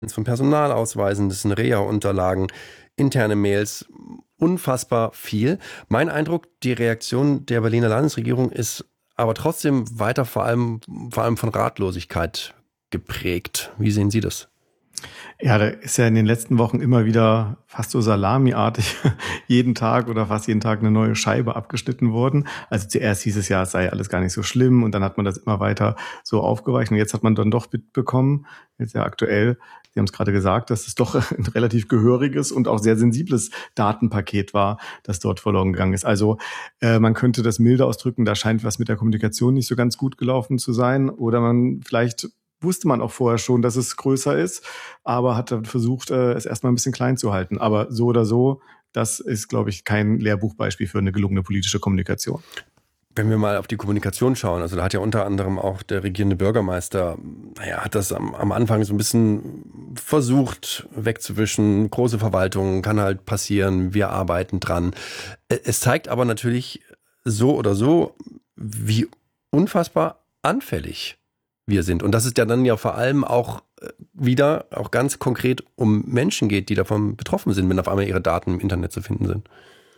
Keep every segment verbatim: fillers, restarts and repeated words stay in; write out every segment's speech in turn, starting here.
von Personalausweisen, das sind R E A-Unterlagen, interne Mails, unfassbar viel. Mein Eindruck, die Reaktion der Berliner Landesregierung ist aber trotzdem weiter vor allem, vor allem von Ratlosigkeit geprägt. Wie sehen Sie das? Ja, da ist ja in den letzten Wochen immer wieder fast so salamiartig jeden Tag oder fast jeden Tag eine neue Scheibe abgeschnitten worden. Also zuerst hieß es ja, es sei alles gar nicht so schlimm und dann hat man das immer weiter so aufgeweicht und jetzt hat man dann doch mitbekommen, jetzt ja aktuell, Sie haben es gerade gesagt, dass es doch ein relativ gehöriges und auch sehr sensibles Datenpaket war, das dort verloren gegangen ist. Also äh, man könnte das milde ausdrücken, da scheint was mit der Kommunikation nicht so ganz gut gelaufen zu sein oder man vielleicht wusste man auch vorher schon, dass es größer ist, aber hat dann versucht, es erstmal ein bisschen klein zu halten. Aber so oder so, das ist, glaube ich, kein Lehrbuchbeispiel für eine gelungene politische Kommunikation. Wenn wir mal auf die Kommunikation schauen, also da hat ja unter anderem auch der regierende Bürgermeister, naja, hat das am, am Anfang so ein bisschen versucht wegzuwischen. Große Verwaltung kann halt passieren, wir arbeiten dran. Es zeigt aber natürlich so oder so, wie unfassbar anfällig wir sind. Und dass es ja dann ja vor allem auch wieder, auch ganz konkret um Menschen geht, die davon betroffen sind, wenn auf einmal ihre Daten im Internet zu finden sind.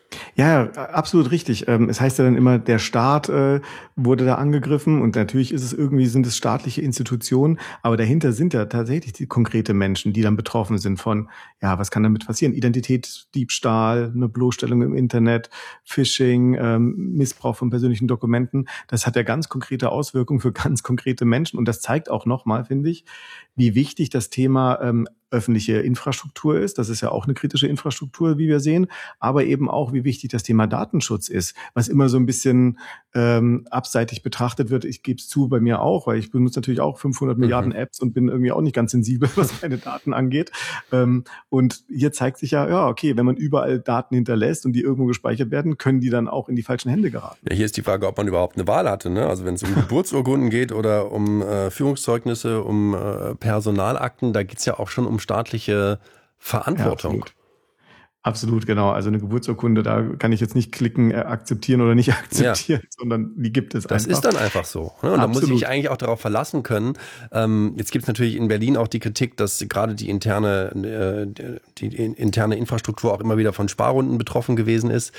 Ja, absolut richtig. Es heißt ja dann immer, der Staat äh, wurde da angegriffen und natürlich ist es irgendwie, sind es staatliche Institutionen, aber dahinter sind ja tatsächlich die konkrete Menschen, die dann betroffen sind von, ja, was kann damit passieren? Identitätsdiebstahl, eine Bloßstellung im Internet, Phishing, ähm, Missbrauch von persönlichen Dokumenten. Das hat ja ganz konkrete Auswirkungen für ganz konkrete Menschen und das zeigt auch nochmal, finde ich, wie wichtig das Thema ähm, öffentliche Infrastruktur ist. Das ist ja auch eine kritische Infrastruktur, wie wir sehen, aber eben auch, wie wichtig das Thema Datenschutz ist, was immer so ein bisschen ähm, abseitig betrachtet wird. Ich gebe es zu, bei mir auch, weil ich benutze natürlich auch fünfhundert mhm. Milliarden Apps und bin irgendwie auch nicht ganz sensibel, was meine Daten angeht. Ähm, und hier zeigt sich ja, ja, okay, wenn man überall Daten hinterlässt und die irgendwo gespeichert werden, können die dann auch in die falschen Hände geraten. Ja, hier ist die Frage, ob man überhaupt eine Wahl hatte, ne? Also wenn es um Geburtsurkunden geht oder um äh, Führungszeugnisse, um äh, Personalakten, da geht's ja auch schon um staatliche Verantwortung. Ja, absolut. Absolut, genau. Also eine Geburtsurkunde, da kann ich jetzt nicht klicken, äh, akzeptieren oder nicht akzeptieren, ja. sondern die gibt es das einfach. Das ist dann einfach so. Ne? Und da muss ich mich eigentlich auch darauf verlassen können. Ähm, jetzt gibt es natürlich in Berlin auch die Kritik, dass gerade die interne, äh, die, die interne Infrastruktur auch immer wieder von Sparrunden betroffen gewesen ist.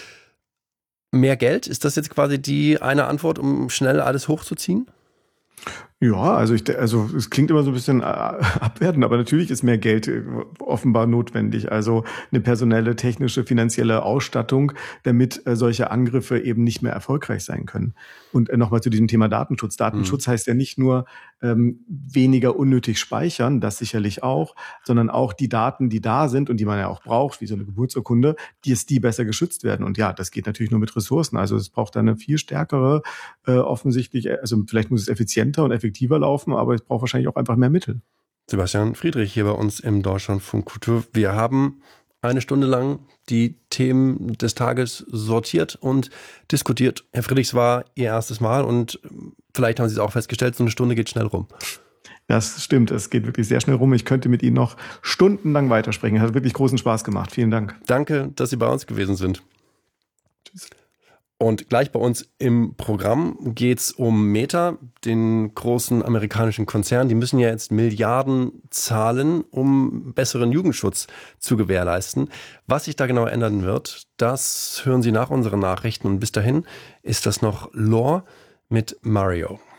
Mehr Geld, ist das jetzt quasi die eine Antwort, um schnell alles hochzuziehen? Ja, also ich, also es klingt immer so ein bisschen abwertend, aber natürlich ist mehr Geld offenbar notwendig. Also eine personelle, technische, finanzielle Ausstattung, damit äh, solche Angriffe eben nicht mehr erfolgreich sein können. Und äh, nochmal zu diesem Thema Datenschutz. Datenschutz mhm. heißt ja nicht nur ähm, weniger unnötig speichern, das sicherlich auch, sondern auch die Daten, die da sind und die man ja auch braucht, wie so eine Geburtsurkunde, die es die besser geschützt werden. Und ja, das geht natürlich nur mit Ressourcen. Also es braucht da eine viel stärkere, äh, offensichtlich, also vielleicht muss es effizienter und effektiver laufen, aber es braucht wahrscheinlich auch einfach mehr Mittel. Sebastian Friedrich hier bei uns im Deutschlandfunk Kultur. Wir haben eine Stunde lang die Themen des Tages sortiert und diskutiert. Herr Friedrich, es war Ihr erstes Mal und vielleicht haben Sie es auch festgestellt, so eine Stunde geht schnell rum. Das stimmt, es geht wirklich sehr schnell rum. Ich könnte mit Ihnen noch stundenlang weitersprechen. Hat wirklich großen Spaß gemacht. Vielen Dank. Danke, dass Sie bei uns gewesen sind. Tschüss. Und gleich bei uns im Programm geht es um Meta, den großen amerikanischen Konzern. Die müssen ja jetzt Milliarden zahlen, um besseren Jugendschutz zu gewährleisten. Was sich da genau ändern wird, das hören Sie nach unseren Nachrichten. Und bis dahin ist das noch Lore mit Mario.